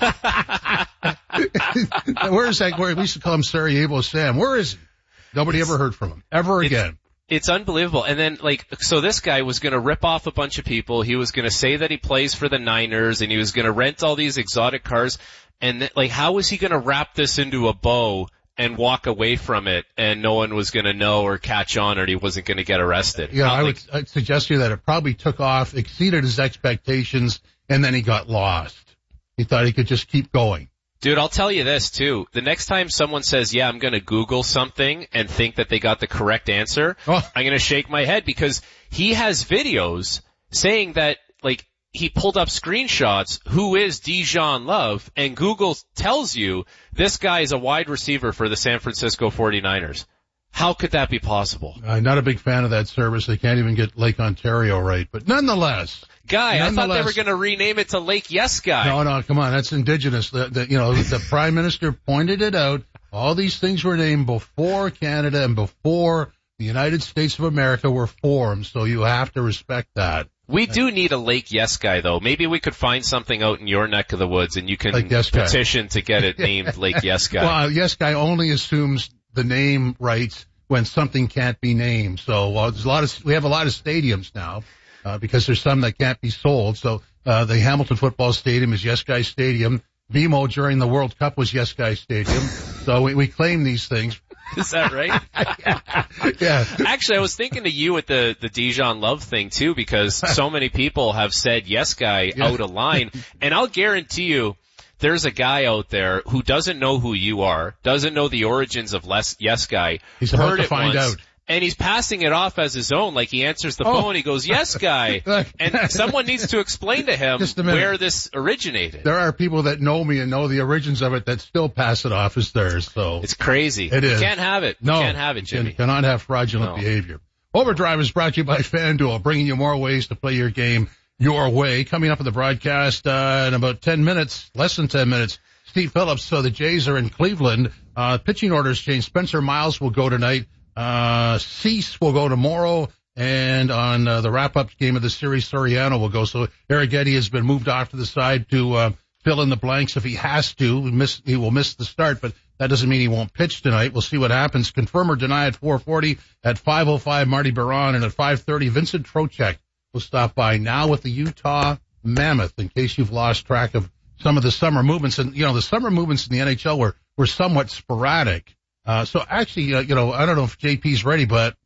Where is that? Where we used to call him Sarajevo Sam. Where is he? Nobody it's, ever heard from him ever again. It's unbelievable. And then, like, so this guy was going to rip off a bunch of people. He was going to say that he plays for the Niners, and he was going to rent all these exotic cars. And, th- like, how was he going to wrap this into a bow and walk away from it, and no one was going to know or catch on, or he wasn't going to get arrested? Yeah, Not I like, would I'd suggest to you that it probably took off, exceeded his expectations, and then he got lost. He thought he could just keep going. Dude, I'll tell you this too. The next time someone says, yeah, I'm going to Google something and think that they got the correct answer, oh. I'm going to shake my head, because he has videos saying that, like, he pulled up screenshots, who is Dijon Love, and Google tells you this guy is a wide receiver for the San Francisco forty-niners. How could that be possible? I'm not a big fan of that service. They can't even get Lake Ontario right, but nonetheless. Guy, I thought they were going to rename it to Lake Yes Guy. No, no, come on. That's indigenous. The, the, you know, the Prime Minister pointed it out. All these things were named before Canada and before the United States of America were formed, so you have to respect that. We do need a Lake Yes Guy, though. Maybe we could find something out in your neck of the woods, and you can yes petition to get it named Lake Yes Guy. Well, Yes Guy only assumes the name rights when something can't be named. So well, there's a lot of we have a lot of stadiums now. Uh, because there's some that can't be sold. So, uh, the Hamilton Football Stadium is Yes Guy Stadium. B M O during the World Cup was Yes Guy Stadium. So we, we claim these things. Is that right? yeah. yeah. Actually, I was thinking to you with the, the Dijon Love thing too, because so many people have said Yes Guy yeah. out of line. And I'll guarantee you, there's a guy out there who doesn't know who you are, doesn't know the origins of Les, Yes Guy. He's about to find once, out. And he's passing it off as his own, like he answers the oh. phone, he goes, yes, guy. And someone needs to explain to him where this originated. There are people that know me and know the origins of it that still pass it off as theirs, so. It's crazy. It is. You can't have it. No. You can't have it, Jimmy. You cannot have fraudulent no. behavior. Overdrive is brought to you by FanDuel, bringing you more ways to play your game your way. Coming up in the broadcast, uh, in about ten minutes, less than ten minutes, Steve Phillips. So the Jays are in Cleveland. Uh, pitching orders change. Spencer Miles will go tonight. Uh, Cease will go tomorrow, and on uh, the wrap-up game of the series, Soriano will go. So Arrighetti has been moved off to the side to uh, fill in the blanks if he has to. He, miss, he will miss the start, but that doesn't mean he won't pitch tonight. We'll see what happens. Confirm or deny at four forty, at five oh five, Marty Baron, and at five thirty, Vincent Trocheck will stop by now with the Utah Mammoth, in case you've lost track of some of the summer movements. And, you know, the summer movements in the N H L were, were somewhat sporadic. Uh, so actually, uh, you know, I don't know if J P's ready, but.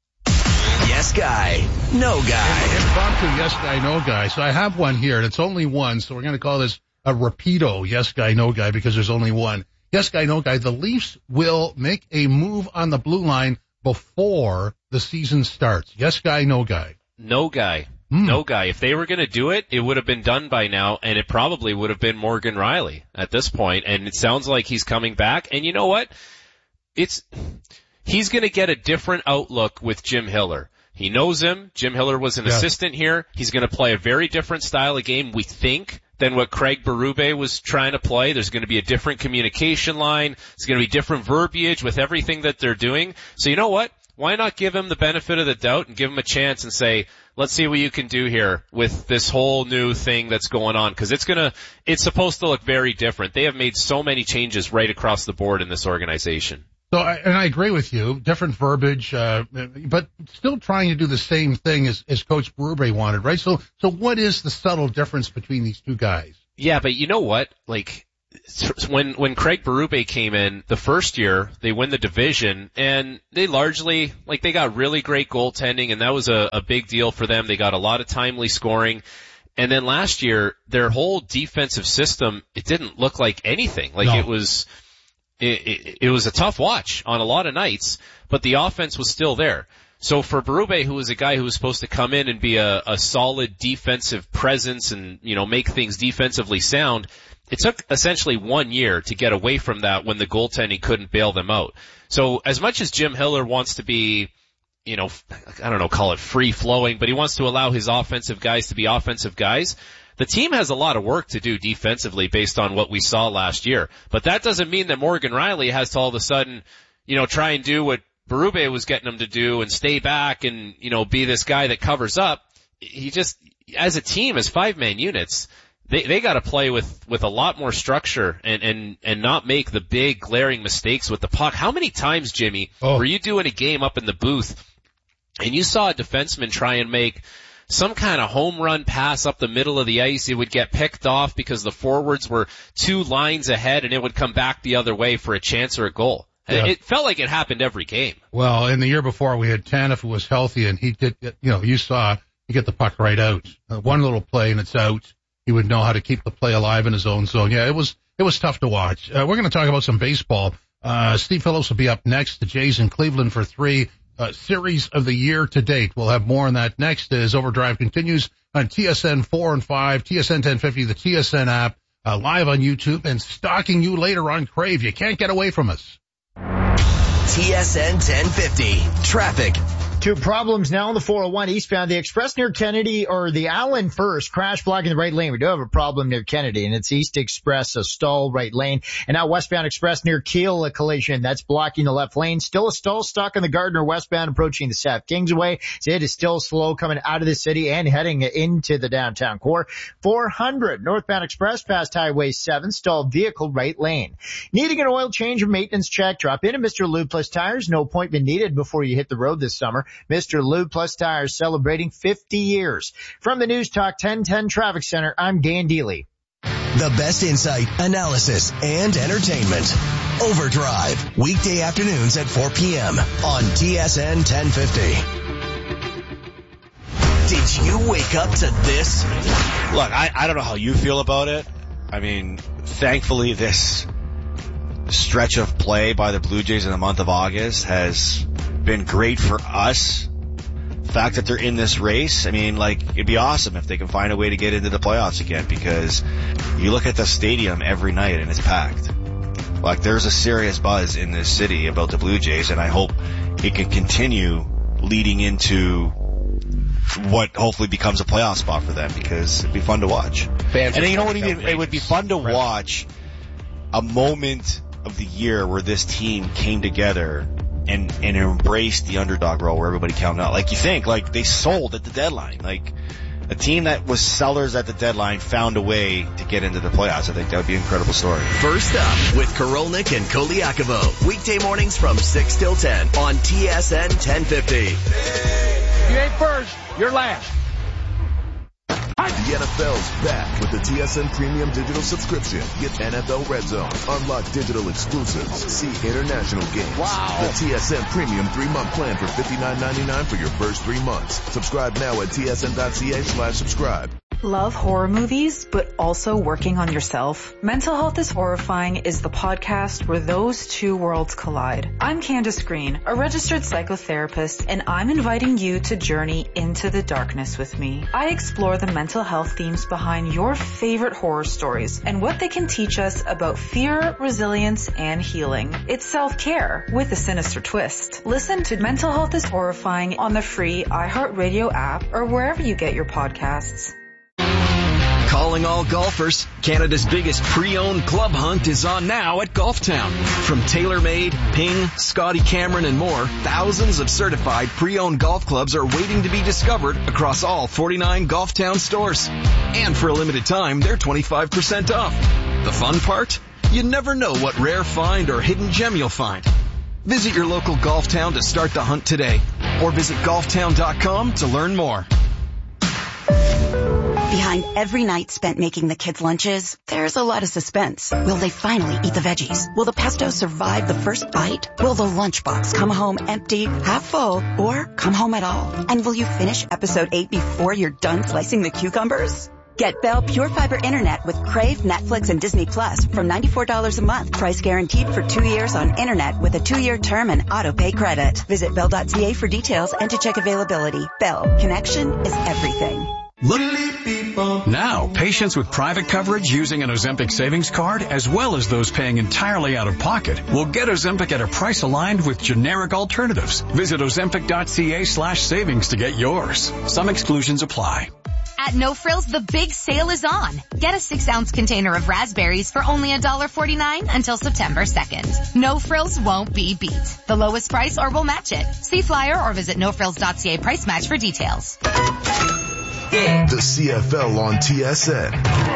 Yes guy, no guy. Impromptu yes guy, no guy. So I have one here, and it's only one, so we're going to call this a rapido yes guy, no guy, because there's only one. Yes guy, no guy. The Leafs will make a move on the blue line before the season starts. Yes guy, no guy. No guy. Mm. No guy. If they were going to do it, it would have been done by now, and it probably would have been Morgan Riley at this point. And it sounds like he's coming back. And you know what? It's he's going to get a different outlook with Jim Hiller. He knows him. Jim Hiller was an yeah. assistant here. He's going to play a very different style of game, we think, than what Craig Berube was trying to play. There's going to be a different communication line. It's going to be different verbiage with everything that they're doing. So you know what? Why not give him the benefit of the doubt and give him a chance and say, let's see what you can do here with this whole new thing that's going on, because it's gonna, it's supposed to look very different. They have made so many changes right across the board in this organization. So, I, and I agree with you, different verbiage, uh, but still trying to do the same thing as, as Coach Berube wanted, right? So, so what is the subtle difference between these two guys? Yeah, but you know what? Like, when, when Craig Berube came in the first year, they win the division, and they largely, like, they got really great goaltending, and that was a, a big deal for them. They got a lot of timely scoring. And then last year, their whole defensive system, it didn't look like anything. Like, no. it was, it, it, it was a tough watch on a lot of nights, but the offense was still there. So for Berube, who was a guy who was supposed to come in and be a, a solid defensive presence and, you know, make things defensively sound, it took essentially one year to get away from that when the goaltending couldn't bail them out. So as much as Jim Hiller wants to be, you know, I don't know, call it free flowing, but he wants to allow his offensive guys to be offensive guys, the team has a lot of work to do defensively based on what we saw last year. But that doesn't mean that Morgan Riley has to all of a sudden, you know, try and do what Berube was getting him to do and stay back and, you know, be this guy that covers up. He just, as a team, as five-man units, They, they gotta play with, with a lot more structure and, and, and not make the big glaring mistakes with the puck. How many times, Jimmy, oh. were you doing a game up in the booth and you saw a defenseman try and make some kind of home run pass up the middle of the ice? It would get picked off because the forwards were two lines ahead and it would come back the other way for a chance or a goal. Yeah. It felt like it happened every game. Well, in the year before we had Tanev who was healthy and he did, you know, you saw, you get the puck right out. Uh, one little play and it's out. He would know how to keep the play alive in his own zone. Yeah, it was, it was tough to watch. Uh, we're going to talk about some baseball. Uh, Steve Phillips will be up next. The Jays in Cleveland for three, uh, series of the year to date. We'll have more on that next as Overdrive continues on T S N four and five, T S N ten fifty, the T S N app, uh, live on YouTube and stalking you later on Crave. You can't get away from us. T S N ten fifty, traffic. Two problems now on the four oh one eastbound. The express near Kennedy, or the Allen first, crash blocking the right lane. We do have a problem near Kennedy, and it's East Express, a stall right lane. And now westbound express near Kiel, a collision. That's blocking the left lane. Still a stall stuck on the Gardner westbound approaching the South Kingsway. So it is still slow coming out of the city and heading into the downtown core. four hundred northbound express past Highway seven, stalled vehicle right lane. Needing an oil change or maintenance check? Drop in at Mister Lube Plus Tires. No appointment needed before you hit the road this summer. Mister Lube Plus Tires celebrating fifty years. From the News Talk ten ten Traffic Center, I'm Dan Deely. The best insight, analysis, and entertainment. Overdrive, weekday afternoons at four p.m. on T S N ten fifty. Did you wake up to this? Look, I, I don't know how you feel about it. I mean, thankfully this stretch of play by the Blue Jays in the month of August has been great for us. The fact that they're in this race, I mean, like, it'd be awesome if they can find a way to get into the playoffs again, because you look at the stadium every night and it's packed. Like, there's a serious buzz in this city about the Blue Jays, and I hope it can continue leading into what hopefully becomes a playoff spot for them, because it'd be fun to watch. Fans and you know what? It, it would be fun to watch a moment of the year where this team came together and and embraced the underdog role where everybody counted out. Like, you think, like, they sold at the deadline. Like, a team that was sellers at the deadline found a way to get into the playoffs. I think that would be an incredible story. First up with Korolnik and Koliakovo. Weekday mornings from six till ten on T S N ten fifty. You ain't first, you're last. The N F L's back with the T S N Premium Digital Subscription. Get N F L Red Zone, unlock digital exclusives, see international games. Wow. The T S N Premium three-month plan for fifty-nine ninety-nine for your first three months. Subscribe now at tsn.ca slash subscribe. Love horror movies, but also working on yourself? Mental Health is Horrifying is the podcast where those two worlds collide. I'm Candace Green, a registered psychotherapist, and I'm inviting you to journey into the darkness with me. I explore the mental health themes behind your favorite horror stories and what they can teach us about fear, resilience, and healing. It's self-care with a sinister twist. Listen to Mental Health is Horrifying on the free iHeartRadio app or wherever you get your podcasts. Calling all golfers, Canada's biggest pre-owned club hunt is on now at Golftown. From TaylorMade, Ping, Scotty Cameron, and more, thousands of certified pre-owned golf clubs are waiting to be discovered across all forty-nine Golftown stores. And for a limited time, they're twenty-five percent off. The fun part? You never know what rare find or hidden gem you'll find. Visit your local Golftown to start the hunt today, or visit golftown dot com to learn more. Behind every night spent making the kids' lunches, there's a lot of suspense. Will they finally eat the veggies? Will the pesto survive the first bite? Will the lunchbox come home empty, half full, or come home at all? And will you finish episode eight before you're done slicing the cucumbers? Get Bell Pure Fiber Internet with Crave, Netflix, and Disney Plus from ninety-four dollars a month. Price guaranteed for two years on Internet with a two-year term and auto-pay credit. Visit bell dot c a for details and to check availability. Bell. Connection is everything. Now, patients with private coverage using an Ozempic savings card, as well as those paying entirely out of pocket, will get Ozempic at a price aligned with generic alternatives. Visit ozempic dot c a slash savings to get yours. Some exclusions apply. At No Frills, the big sale is on. Get a six-ounce container of raspberries for only one dollar forty-nine until September second. No Frills won't be beat. The lowest price or we'll match it. See flyer or visit no frills dot c a price match for details. The C F L on T S N.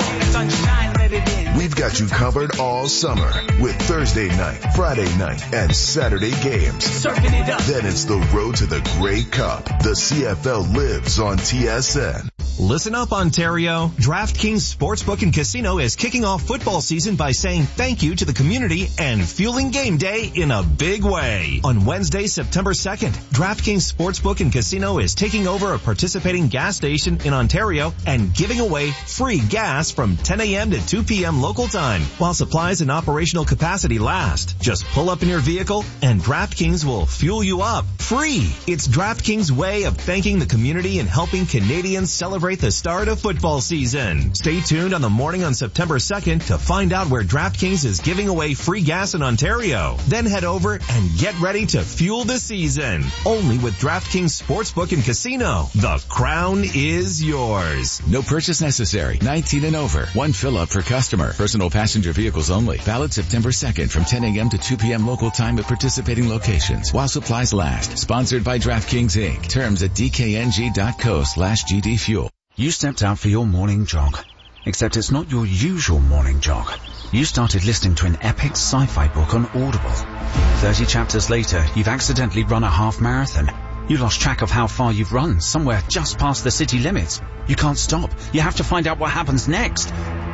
We've got you covered all summer with Thursday night, Friday night, and Saturday games. Then it's the road to the Grey Cup. The C F L lives on T S N. Listen up, Ontario. DraftKings Sportsbook and Casino is kicking off football season by saying thank you to the community and fueling game day in a big way. On Wednesday, September second, DraftKings Sportsbook and Casino is taking over a participating gas station in Ontario and giving away free gas from ten a.m. to two p.m. local time while supplies and operational capacity last. Just pull up in your vehicle and DraftKings will fuel you up free. It's DraftKings' way of thanking the community and helping Canadians celebrate the start of football season. Stay tuned on the morning on September second to find out where DraftKings is giving away free gas in Ontario. Then head over and get ready to fuel the season. Only with DraftKings Sportsbook and Casino. The crown is yours. No purchase necessary. nineteen and over. One fill up per customer. Personal passenger vehicles only. Valid September second from ten a.m. to two p.m. local time at participating locations while supplies last. Sponsored by DraftKings Incorporated. Terms at d k n g dot co slash g d fuel. You stepped out for your morning jog, except it's not your usual morning jog. You started listening to an epic sci-fi book on Audible. Thirty chapters later, you've accidentally run a half marathon. You lost track of how far you've run, somewhere just past the city limits. You can't stop. You have to find out what happens next.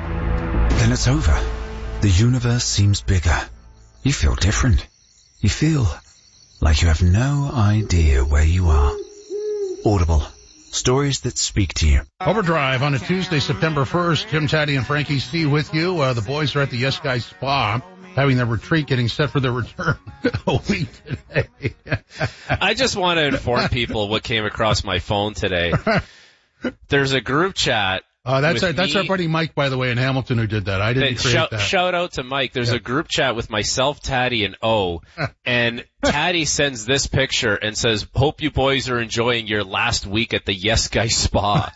Then it's over. The universe seems bigger. You feel different. You feel like you have no idea where you are. Audible. Stories that speak to you. Overdrive on a Tuesday, September first. Jim, Taddy, and Frankie C with you. Uh, the boys are at the Yes Guys Spa, having their retreat, getting set for their return a week today. I just want to inform people what came across my phone today. There's a group chat. Uh, that's our, me. that's our buddy Mike, by the way, in Hamilton who did that. I didn't create shout, that. Shout out to Mike. There's yeah. a group chat with myself, Taddy, and O. And Taddy sends this picture and says, hope you boys are enjoying your last week at the Yes Guy Spa.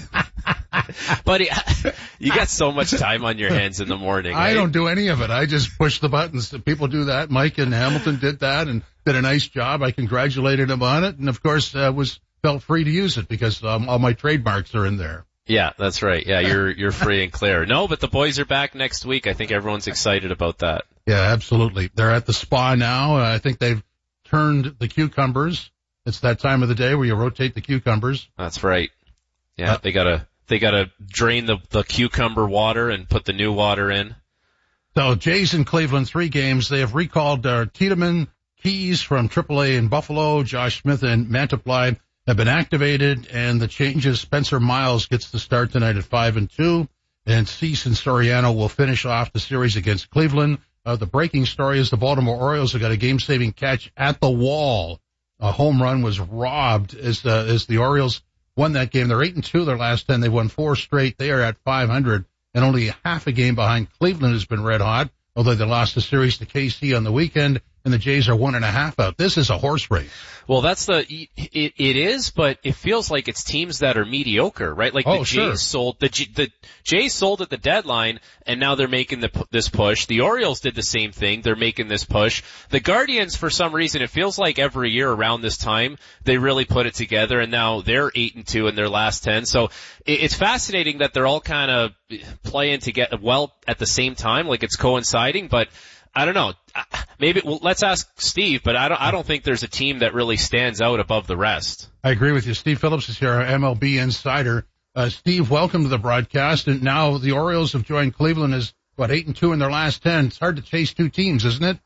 Buddy, you got so much time on your hands in the morning. I right? don't do any of it. I just push the buttons. People do that. Mike in Hamilton did that and did a nice job. I congratulated him on it. And of course, uh, was felt free to use it because um, all my trademarks are in there. Yeah, that's right. Yeah, you're you're free and clear. No, but the boys are back next week. I think everyone's excited about that. Yeah, absolutely. They're at the spa now. Uh, I think they've turned the cucumbers. It's that time of the day where you rotate the cucumbers. That's right. Yeah, uh, they gotta they gotta drain the the cucumber water and put the new water in. So Jays in Cleveland, three games. They have recalled uh, Tiedemann, Keys from triple A in Buffalo, Josh Smith in Mantiply, have been activated, and the changes, Spencer Miles gets the start tonight at five and two, and Cease and Soriano will finish off the series against Cleveland. Uh, the breaking story is the Baltimore Orioles have got a game-saving catch at the wall. A home run was robbed as, uh, as the Orioles won that game. They're eight and two their last ten. They won four straight. They are at five hundred, and only half a game behind Cleveland has been red hot, although they lost the series to K C on the weekend, and the Jays are one and a half out. This is a horse race. Well, that's the, it, it is, but it feels like it's teams that are mediocre, right? Like oh, the Jays sure. sold, the, the Jays sold at the deadline, and now they're making the, this push. The Orioles did the same thing. They're making this push. The Guardians, for some reason, it feels like every year around this time, they really put it together, and now they're eight and two in their last ten. So it, it's fascinating that they're all kind of playing together well at the same time, like it's coinciding, but I don't know. Maybe well, let's ask Steve, but I don't. I don't think there's a team that really stands out above the rest. I agree with you. Steve Phillips is here, our M L B insider. Uh, Steve, welcome to the broadcast. And now the Orioles have joined Cleveland as what eight and two in their last ten. It's hard to chase two teams, isn't it?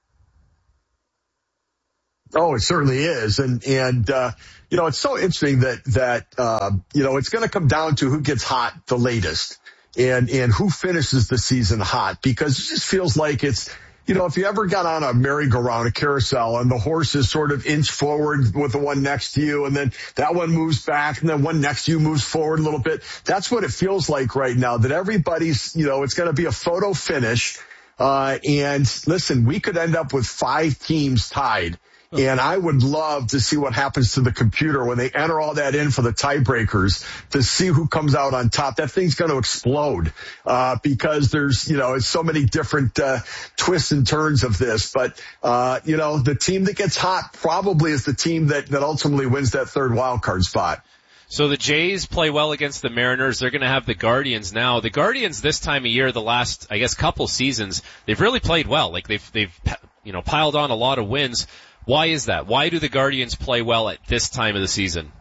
Oh, it certainly is. And, and, uh, you know, it's so interesting that, that, uh, you know, it's going to come down to who gets hot the latest and, and who finishes the season hot, because it just feels like it's, you know, if you ever got on a merry-go-round, a carousel, and the horses sort of inch forward with the one next to you, and then that one moves back, and then one next to you moves forward a little bit. That's what it feels like right now, that everybody's, you know, it's going to be a photo finish. Uh, and listen, we could end up with five teams tied. And I would love to see what happens to the computer when they enter all that in for the tiebreakers to see who comes out on top. That thing's going to explode, uh, because there's, you know, it's so many different, uh, twists and turns of this. But, uh, you know, the team that gets hot probably is the team that, that ultimately wins that third wild card spot. So the Jays play well against the Mariners. They're going to have the Guardians now. The Guardians this time of year, the last, I guess, couple seasons, they've really played well. Like they've, they've, you know, piled on a lot of wins. Why is that? Why do the Guardians play well at this time of the season?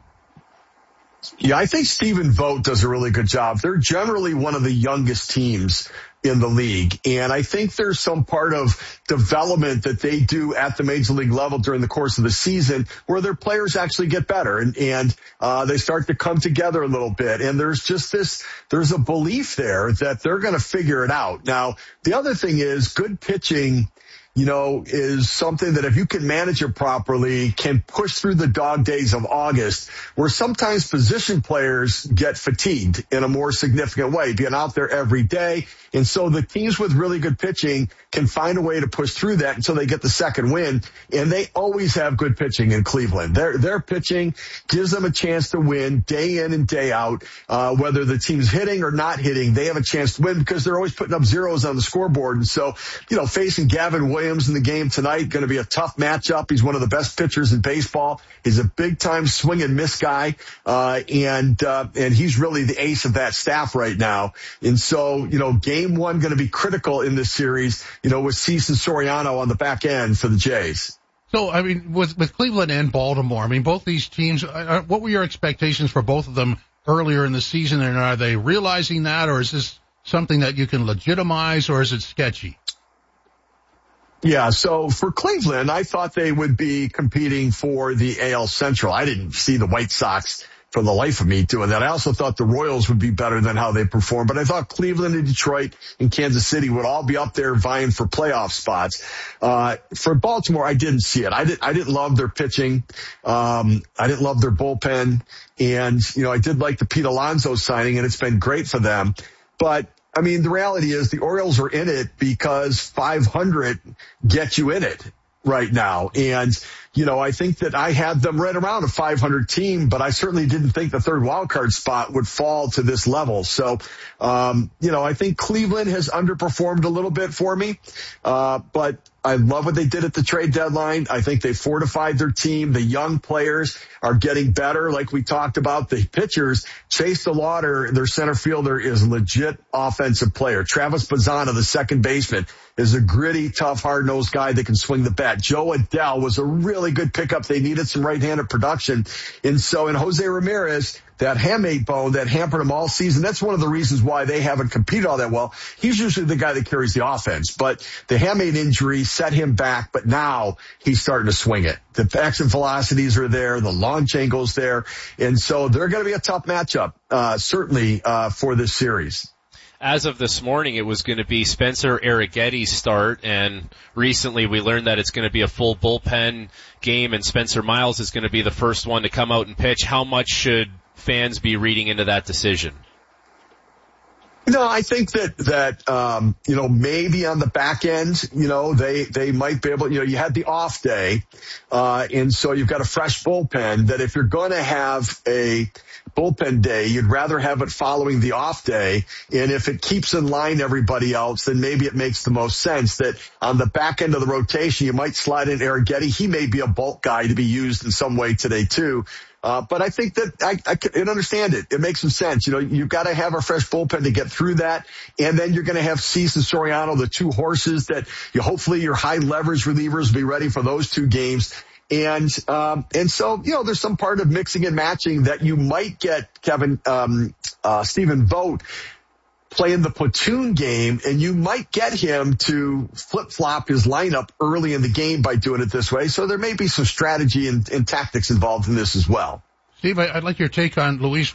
Yeah, I think Stephen Vogt does a really good job. They're generally one of the youngest teams in the league. And I think there's some part of development that they do at the major league level during the course of the season where their players actually get better and, and, uh, they start to come together a little bit. And there's just this, there's a belief there that they're going to figure it out. Now, the other thing is good pitching, you know, is something that if you can manage it properly, can push through the dog days of August, where sometimes position players get fatigued in a more significant way, being out there every day. And so the teams with really good pitching can find a way to push through that until they get the second win. And they always have good pitching in Cleveland. Their, their pitching gives them a chance to win day in and day out. Uh, whether the team's hitting or not hitting, they have a chance to win because they're always putting up zeros on the scoreboard. And so, you know, facing Gavin Williams in the game tonight, going to be a tough matchup. He's one of the best pitchers in baseball. He's a big time swing and miss guy. Uh, and, uh, and he's really the ace of that staff right now. And so, you know, game one going to be critical in this series, you know, with Cease and Soriano on the back end for the Jays. So, I mean, with, with Cleveland and Baltimore, I mean, both these teams, uh, what were your expectations for both of them earlier in the season? And are they realizing that, or is this something that you can legitimize, or is it sketchy? Yeah, so for Cleveland, I thought they would be competing for the A L Central. I didn't see the White Sox for the life of me doing that. I also thought the Royals would be better than how they performed, but I thought Cleveland and Detroit and Kansas City would all be up there vying for playoff spots. Uh, for Baltimore, I didn't see it. I didn't, I didn't love their pitching. Um, I didn't love their bullpen. And, you know, I did like the Pete Alonso signing, and it's been great for them. But I mean, the reality is the Orioles are in it because five hundred gets you in it right now. And, you know, I think that I had them right around a five hundred team, but I certainly didn't think the third wild card spot would fall to this level. So, um, you know, I think Cleveland has underperformed a little bit for me. Uh, but I love what they did at the trade deadline. I think they fortified their team. The young players are getting better. Like we talked about, the pitchers, Chase DeLauder, their center fielder, is a legit offensive player. Travis Bazzana, the second baseman, is a gritty, tough, hard-nosed guy that can swing the bat. Joe Adell was a really really good pickup. They needed some right-handed production. And so in Jose Ramirez, that hamate bone that hampered him all season, that's one of the reasons why they haven't competed all that well. He's usually the guy that carries the offense, but the hamate injury set him back, but now he's starting to swing it. The exit velocities are there, the launch angle's there, and so they're going to be a tough matchup, uh, certainly, uh, for this series. As of this morning, it was going to be Spencer Arrighetti's start, and recently we learned that it's going to be a full bullpen game, and Spencer Miles is going to be the first one to come out and pitch. How much should fans be reading into that decision? No, I think that, that, um, you know, maybe on the back end, you know, they, they might be able, you know, you had the off day, uh, and so you've got a fresh bullpen that if you're going to have a bullpen day, you'd rather have it following the off day. And if it keeps in line everybody else, then maybe it makes the most sense that on the back end of the rotation, you might slide in Arrighetti. He may be a bulk guy to be used in some way today too. Uh, but I think that I, I can understand it. It makes some sense. You know, you've got to have a fresh bullpen to get through that. And then you're going to have Cease and Soriano, the two horses that you, hopefully your high leverage relievers will be ready for those two games. And, um, and so, you know, there's some part of mixing and matching that you might get Kevin, um, uh, Stephen Vogt playing the platoon game, and you might get him to flip-flop his lineup early in the game by doing it this way. So there may be some strategy and, and tactics involved in this as well. Steve, I'd like your take on Luis